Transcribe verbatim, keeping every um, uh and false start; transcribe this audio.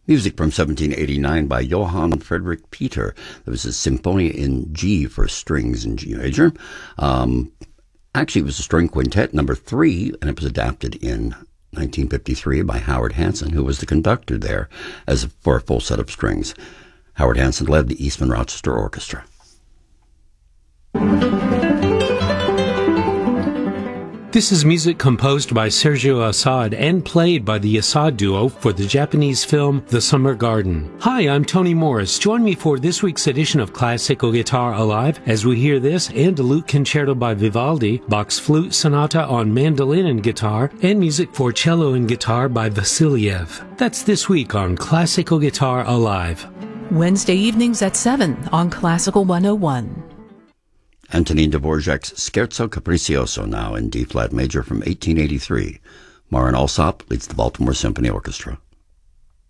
Music from seventeen eighty-nine by Johann Friedrich Peter. There was a Symphonia in G for strings in G major. Um, actually, it was a string quintet, number three, and it was adapted in nineteen fifty-three by Howard Hanson, who was the conductor there as a, for a full set of strings. Howard Hanson led the Eastman Rochester Orchestra. This is music composed by Sergio Assad and played by the Assad Duo for the Japanese film The Summer Garden. Hi, I'm Tony Morris. Join me for this week's edition of Classical Guitar Alive as we hear this and a lute concerto by Vivaldi, Bach's Flute Sonata on mandolin and guitar, and music for cello and guitar by Vasiliev. That's this week on Classical Guitar Alive. Wednesday evenings at seven on Classical one oh one. Antonin Dvorak's Scherzo Capriccioso now in D-flat major from eighteen eighty-three. Marin Alsop leads the Baltimore Symphony Orchestra.